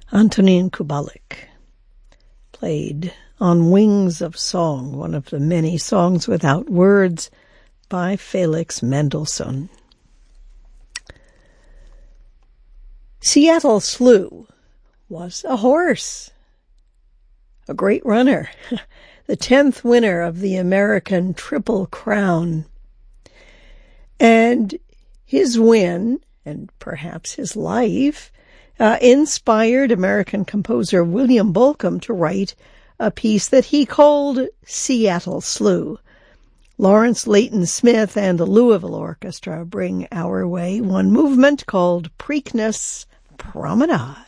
Antonin Kubalik played On Wings of Song, one of the many songs without words by Felix Mendelssohn. Seattle Slew was a horse, a great runner, the 10th winner of the American Triple Crown. And his win, and perhaps his life, inspired American composer William Bolcom to write a piece that he called Seattle Slew. Lawrence Leighton Smith and the Louisville Orchestra bring our way one movement called Preakness Promenade.